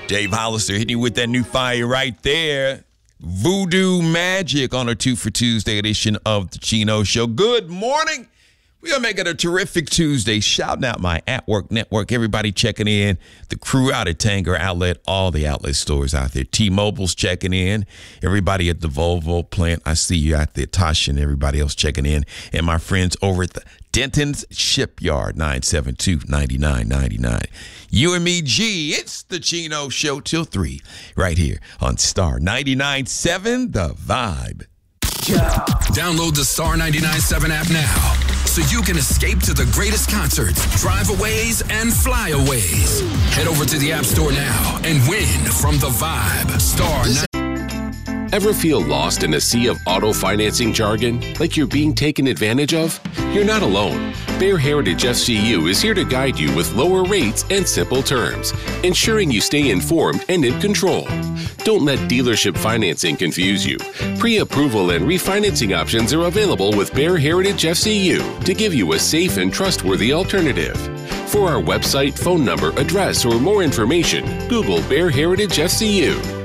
Dave Hollister hitting you with that new fire right there. Voodoo Magic on our 2 for Tuesday edition of the Chino Show. Good morning. We're going to make it a terrific Tuesday. Shouting out my At Work Network, everybody checking in, the crew out at Tanger Outlet, all the outlet stores out there. T-Mobile's checking in, everybody at the Volvo plant. I see you out there, Tasha, and everybody else checking in. And my friends over at the Denton's Shipyard, 972-9999. You and me, G, it's the Chino Show till 3, right here on Star 99.7, The Vibe. Download the Star 99.7 app now so you can escape to the greatest concerts, drive-aways, and flyaways. Head over to the App Store now and win from The Vibe. Star 99. Ever feel lost in a sea of auto financing jargon, like you're being taken advantage of? You're not alone. Bear Heritage FCU is here to guide you with lower rates and simple terms, ensuring you stay informed and in control. Don't let dealership financing confuse you. Pre-approval and refinancing options are available with Bear Heritage FCU to give you a safe and trustworthy alternative. For our website, phone number, address, or more information, Google Bear Heritage FCU.